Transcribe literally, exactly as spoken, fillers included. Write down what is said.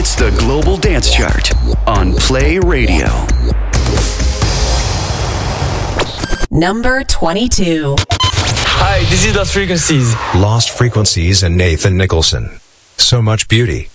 It's the Global Dance Chart on Play Radio. Number twenty-two. Hi, this is Lost Frequencies. Lost Frequencies and Nathan Nicholson. So much beauty,